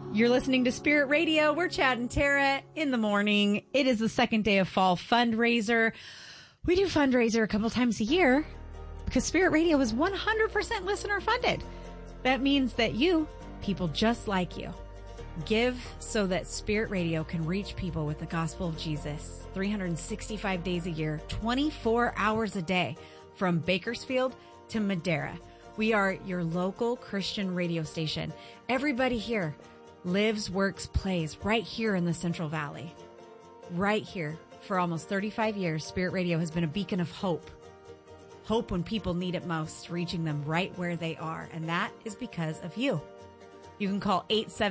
You're listening to Spirit Radio. We're Chad and Tara in the morning. It is the second day of fall fundraiser. We do fundraiser a couple times a year because Spirit Radio is 100% listener funded. That means that you, people just like you, give so that Spirit Radio can reach people with the gospel of Jesus 365 days a year, 24 hours a day, from Bakersfield to Madera. We are your local Christian radio station. Everybody here lives, works, plays right here in the Central Valley. Right here. For almost 35 years, Spirit Radio has been a beacon of hope. Hope when people need it most, reaching them right where they are. And that is because of you. You can call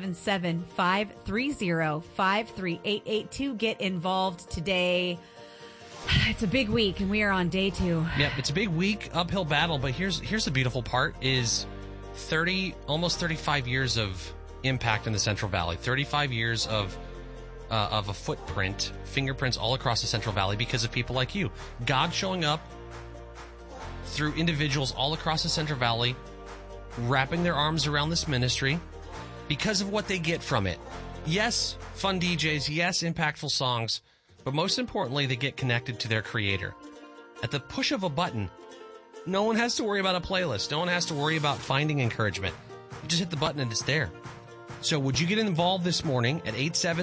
877-530-5388 to get involved today. It's a big week, and we are on day 2. Yep, it's a big week, uphill battle, but here's the beautiful part is almost 35 years of impact in the Central Valley, 35 years of a footprint, fingerprints all across the Central Valley because of people like you. God showing up through individuals all across the Central Valley, wrapping their arms around this ministry because of what they get from it. Yes, fun DJs, yes, impactful songs, but most importantly, they get connected to their creator. At the push of a button, no one has to worry about a playlist. No one has to worry about finding encouragement. You just hit the button and it's there. So would you get involved this morning at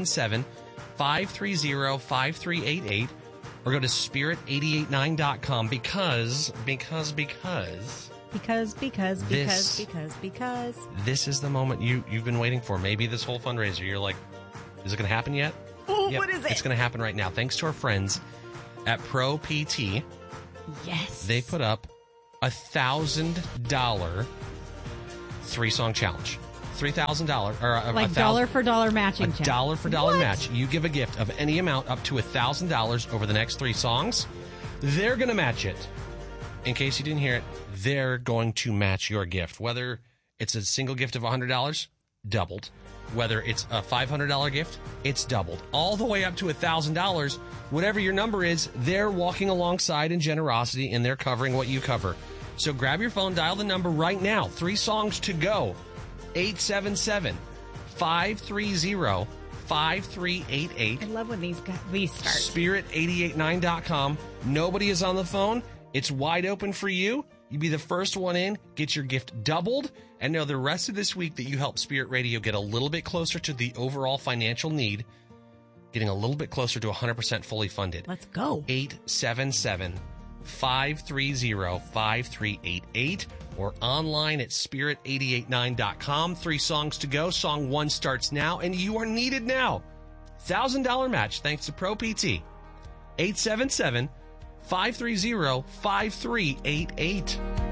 877-530-5388 or go to spirit889.com because this is the moment you've been waiting for. Maybe this whole fundraiser, you're like, is it going to happen yet? Oh, yep, what is it? It's going to happen right now. Thanks to our friends at Pro PT. Yes. They put up $1,000 3-song challenge. $3,000 or like dollar for dollar matching. A dollar for dollar match. You give a gift of any amount up to $1,000 over the next 3 songs. They're going to match it. In case you didn't hear it, they're going to match your gift. Whether it's a single gift of $100, doubled. Whether it's a $500 gift, it's doubled. All the way up to $1,000. Whatever your number is, they're walking alongside in generosity and they're covering what you cover. So grab your phone, dial the number right now. 3 songs to go. 877-530-5388. I love when these start. Spirit889.com. Nobody is on the phone. It's wide open for you. You be the first one in, get your gift doubled, and know the rest of this week that you help Spirit Radio get a little bit closer to the overall financial need, getting a little bit closer to 100% fully funded. Let's go. 877-530-5388 or online at spirit889.com. 3 songs to go. Song 1 starts now, and you are needed now. $1,000 match thanks to Pro PT. 877-530-5388.